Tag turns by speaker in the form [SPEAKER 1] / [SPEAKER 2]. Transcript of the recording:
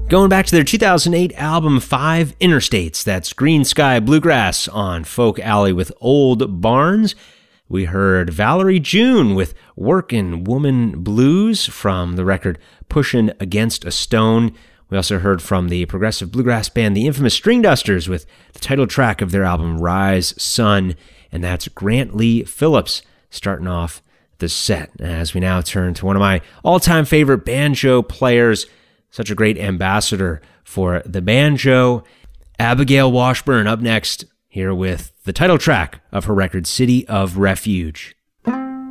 [SPEAKER 1] Going back to their 2008 album 5 Interstates, that's Green Sky Bluegrass on Folk Alley with Old Barns. We heard Valerie June with Workin' Woman Blues from the record Pushin' Against a Stone. We also heard from the progressive bluegrass band The Infamous String Dusters with the title track of their album Rise Sun, and that's Grant Lee Phillips starting off the set. As we now turn to one of my all-time favorite banjo players, such a great ambassador for the banjo, Abigail Washburn, up next here with the title track of her record City of Refuge.